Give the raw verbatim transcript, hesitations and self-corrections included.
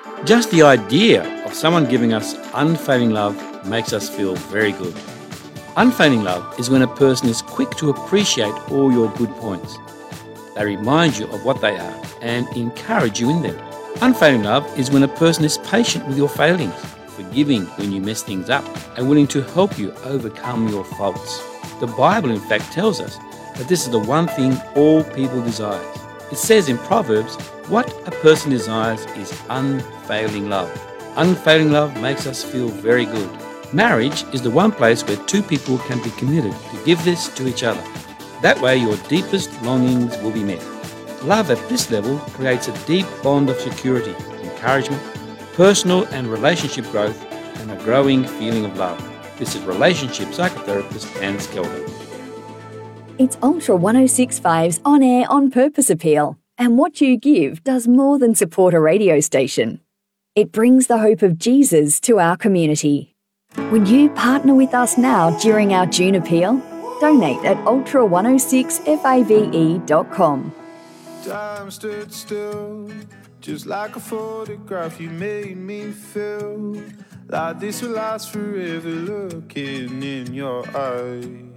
Just the idea of someone giving us unfailing love makes us feel very good. Unfailing love is when a person is quick to appreciate all your good points. They remind you of what they are and encourage you in them. Unfailing love is when a person is patient with your failings, forgiving when you mess things up, and willing to help you overcome your faults. The Bible, in fact, tells us that this is the one thing all people desire. It says in Proverbs, what a person desires is unfailing love. Unfailing love makes us feel very good. Marriage is the one place where two people can be committed to give this to each other. That way your deepest longings will be met. Love at this level creates a deep bond of security, encouragement, personal and relationship growth, and a growing feeling of love. This is relationship psychotherapist Anne Skelton. It's Ultra one oh six point five's on-air, on-purpose appeal, and what you give does more than support a radio station. It brings the hope of Jesus to our community. Would you partner with us now during our June appeal? Donate at ultra one oh six fave dot com. Time stood still, just like a photograph. You made me feel like this will last forever, looking in your eyes.